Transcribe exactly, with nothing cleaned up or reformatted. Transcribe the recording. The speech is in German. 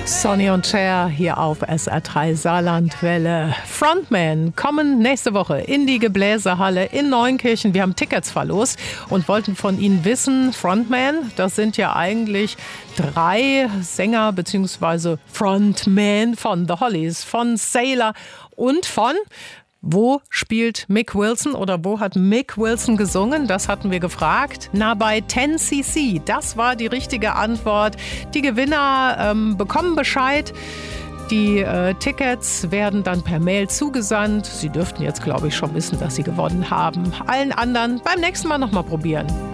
Sonny und Cher hier auf S R drei Saarlandwelle. Frontman kommen nächste Woche in die Gebläsehalle in Neunkirchen. Wir haben Tickets verlost und wollten von Ihnen wissen, Frontman, das sind ja eigentlich drei Sänger bzw. Frontman von The Hollies, von Sailor und von... Wo spielt Mick Wilson oder wo hat Mick Wilson gesungen? Das hatten wir gefragt. Na, bei zehn C C. Das war die richtige Antwort. Die Gewinner ähm, bekommen Bescheid. Die äh, Tickets werden dann per Mail zugesandt. Sie dürften jetzt, glaube ich, schon wissen, dass sie gewonnen haben. Allen anderen beim nächsten Mal nochmal probieren.